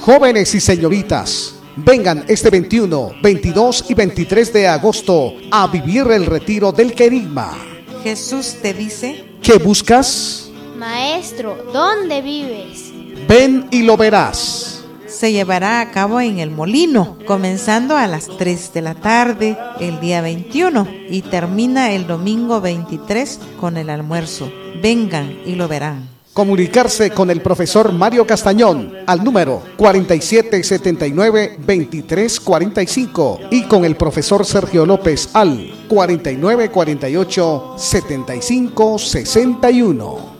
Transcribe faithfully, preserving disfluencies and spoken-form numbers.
Jóvenes y señoritas, vengan este veintiuno, veintidós y veintitrés de agosto a vivir el retiro del Querigma. Jesús te dice: ¿qué buscas? Maestro, ¿dónde vives? Ven y lo verás. Se llevará a cabo en El Molino, comenzando a las tres de la tarde el día veintiuno y termina el domingo veintitrés con el almuerzo. Vengan y lo verán. Comunicarse con el profesor Mario Castañón al número cuarenta y siete setenta y nueve veintitrés cuarenta y cinco y con el profesor Sergio López al cuarenta y nueve cuarenta y ocho setenta y cinco sesenta y uno.